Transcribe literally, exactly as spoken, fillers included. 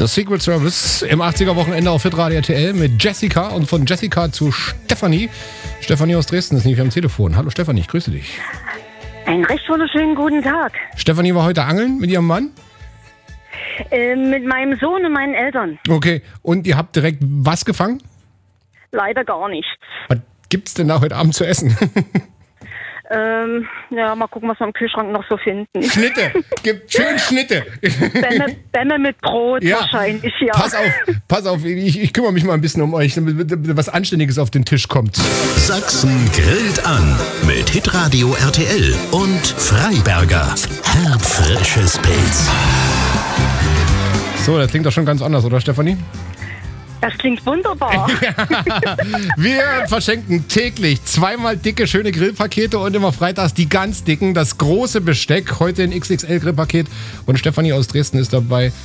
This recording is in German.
Das Secret Service im achtziger-Wochenende auf Hitradio R T L mit Jessica und von Jessica zu Stefanie. Stefanie aus Dresden ist nämlich am Telefon. Hallo Stefanie, ich grüße dich. Einen recht wunderschönen guten Tag. Stefanie war heute angeln mit ihrem Mann? Äh, mit meinem Sohn und meinen Eltern. Okay, und ihr habt direkt was gefangen? Leider gar nichts. Was gibt's denn da heute Abend zu essen? Ähm, ja, mal gucken, was wir im Kühlschrank noch so finden. Schnitte, gibt schön Schnitte. Bämme, Bämme mit Brot Ja. wahrscheinlich, ja. Pass auf, pass auf, ich, ich kümmere mich mal ein bisschen um euch, damit was Anständiges auf den Tisch kommt. Sachsen grillt an mit Hitradio R T L und Freiberger. Herbfrisches Pilz. So, das klingt doch schon ganz anders, oder Stefanie? Das klingt wunderbar. Wir verschenken täglich zweimal dicke, schöne Grillpakete und immer freitags die ganz dicken, das große Besteck. Heute ein X X L Grillpaket und Stefanie aus Dresden ist dabei.